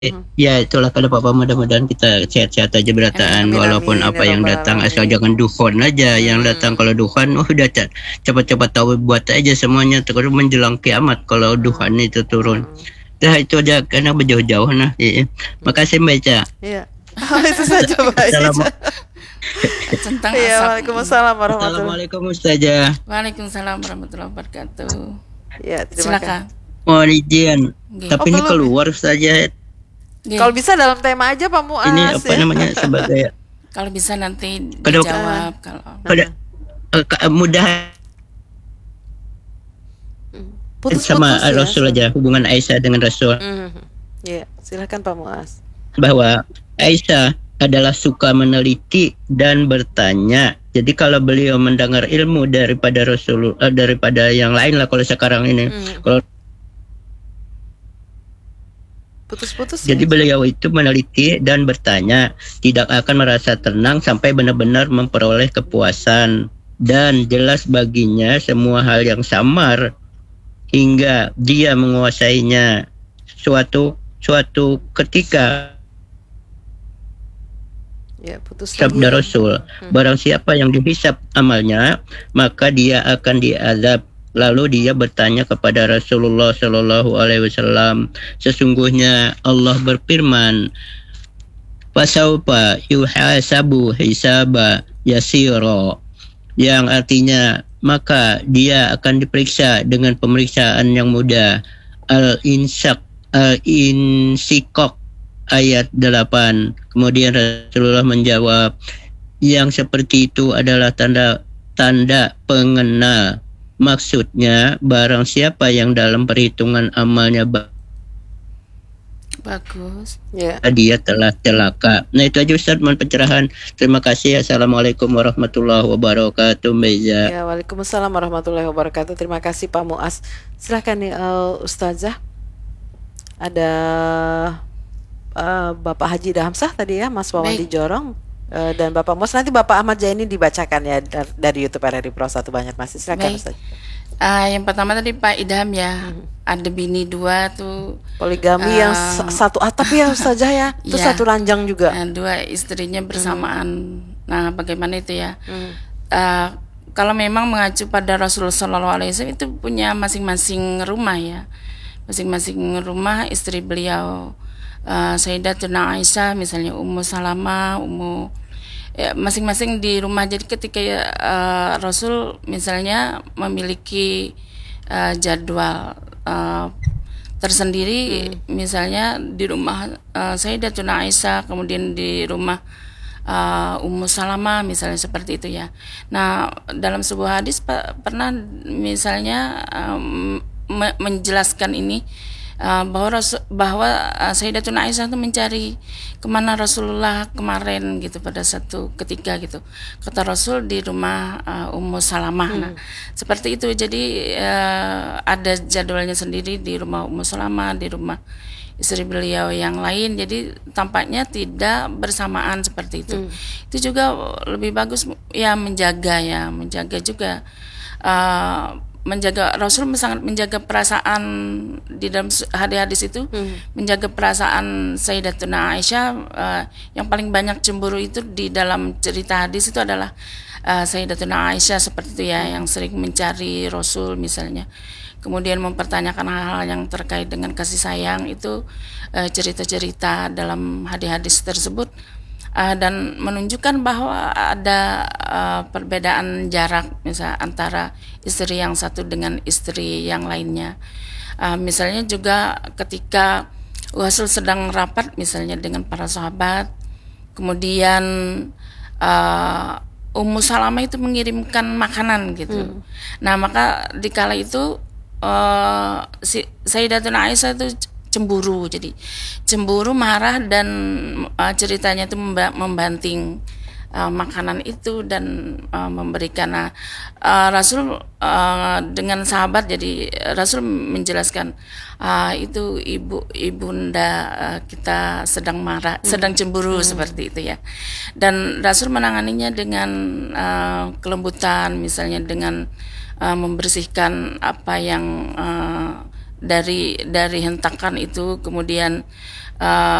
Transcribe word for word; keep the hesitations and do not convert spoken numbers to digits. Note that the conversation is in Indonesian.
Mhm. Ya itulah kalau Papa, mudah-mudahan kita sehat-sehat aja Amin berataan amin walaupun amin ya apa yang rabbal datang asal alamin. jangan dukhon aja yang datang. Mhm. Kalau dukhon oh udah cepat-cepat tahu buat aja semuanya terus menjelang kiamat kalau Mhm. dukhon itu turun. Mhm. Dah itu aja karena berjauh-jauh nah. Iya. Mhm. Makasih Mbak Ica. Iya. Oh itu saja Mbak Ica. Assalamu Tentang Iya, asap. waalaikumsalam warahmatullah. Assalamualaikum Ustazah. Waalaikumsalam warahmatullahi wabarakatuh. Ya, terima kasih. Silakan. Mohon izin. Nggih. Tapi Oh, ini belum. keluar Ustazah. Nggih. Kalau bisa dalam tema aja Pak Muas Ini ya. apa namanya sebagai Kalau bisa nanti Kalau- dijawab kalau pada eh, ke- mudah Putus-putus sama ya. Rasul aja hubungan Aisyah dengan Rasul. Mhm. Iya, silakan Pak Muas. Bahwa Aisyah adalah suka meneliti dan bertanya. Jadi kalau beliau mendengar ilmu daripada Rasul eh, daripada yang lain lah kalau sekarang ini. Mhm. Kalau Putus-putus jadi ya. beliau itu meneliti dan bertanya, tidak akan merasa tenang sampai benar-benar memperoleh kepuasan, dan jelas baginya semua hal yang samar hingga dia menguasainya. Suatu suatu ketika Ya, putus sabda lagi. Rasul, Hmm. barang siapa yang dihisap amalnya, maka dia akan diazab. Lalu dia bertanya kepada Rasulullah Shallallahu Alaihi Wasallam, sesungguhnya Allah berfirman, fasaufa yuhasabu hisaba yasiro, yang artinya maka dia akan diperiksa dengan pemeriksaan yang mudah. Al-Insyak Al-Insikok ayat delapan. Kemudian Rasulullah menjawab, yang seperti itu adalah tanda tanda pengenal. Maksudnya barang siapa yang dalam perhitungan amalnya bagus. Ya. dia telah celaka. Nah itu aja Ustaz, mohon pencerahan. Terima kasih. Assalamualaikum warahmatullahi wabarakatuh Mbak Iza. Ya, waalaikumsalam warahmatullahi wabarakatuh. Terima kasih Pak Muas. Silakan nih uh, Ustazah. Ada uh, Bapak Haji Damsah tadi ya, Mas Wawan Baik. di Jorong. Uh, dan Bapak Muas, nanti Bapak Ahmad Jaini dibacakan ya dar- dari YouTube R R I Pro satu banyak masih. Silakan Baik. Ustaz. Ah, yang pertama tadi Pak Idham ya. Mhm. Ada bini dua tuh. Poligami yang Ah. s- satu atap ya Ustazah ya. Itu Iya. satu ranjang juga. Nah, dua istrinya bersamaan. Nah, bagaimana itu ya? Hmm. Ah, kalau memang mengacu pada Rasulullah Shallallahu Alaihi Wasallam itu punya masing-masing rumah ya, masing-masing rumah istri beliau. Uh, Sayyidatuna Aisyah misalnya, Ummu Salamah, Ummu ya, masing-masing di rumah. Jadi ketika uh, Rasul misalnya memiliki uh, jadwal uh, tersendiri, hmm. misalnya di rumah uh, Sayyidatuna Aisyah, kemudian di rumah uh, Ummu Salamah misalnya, seperti itu ya. Nah, dalam sebuah hadis pa- pernah misalnya um, me- menjelaskan ini, uh, bahwa Rasul, bahwa uh, Sayyidatuna Aisyah itu mencari kemana Rasulullah kemarin gitu pada satu ketika gitu. Kata Rasul di rumah uh, Ummu Salamah. Hmm. Nah, seperti itu. Jadi uh, ada jadwalnya sendiri di rumah Ummu Salamah, di rumah istri beliau yang lain. Jadi tampaknya tidak bersamaan seperti itu. Hmm. Itu juga lebih bagus ya, menjaga ya, menjaga juga. Uh, menjaga Rasul sangat menjaga perasaan di dalam hadis-hadis itu, hmm. menjaga perasaan Sayyidatuna Aisyah. Uh, yang paling banyak cemburu itu di dalam cerita hadis itu adalah uh, Sayyidatuna Aisyah, seperti itu ya, yang sering mencari Rasul misalnya, kemudian mempertanyakan hal-hal yang terkait dengan kasih sayang. Itu uh, cerita-cerita dalam hadis-hadis tersebut. Uh, dan menunjukkan bahwa ada uh, perbedaan jarak misalnya antara istri yang satu dengan istri yang lainnya. Uh, misalnya juga ketika Rasul sedang rapat misalnya dengan para sahabat, kemudian uh, Ummu Salamah itu mengirimkan makanan gitu. Hmm. Nah, maka dikala itu uh, si Sayyidatuna Aisyah itu cemburu, jadi cemburu, marah, dan uh, ceritanya itu membanting uh, makanan itu dan uh, memberikan uh, uh, Rasul uh, dengan sahabat. Jadi Rasul menjelaskan, uh, itu ibu ibunda uh, kita sedang marah, hmm. sedang cemburu, hmm. seperti itu ya. Dan Rasul menanganinya dengan uh, kelembutan, misalnya dengan uh, membersihkan apa yang uh, dari dari hentakan itu, kemudian uh,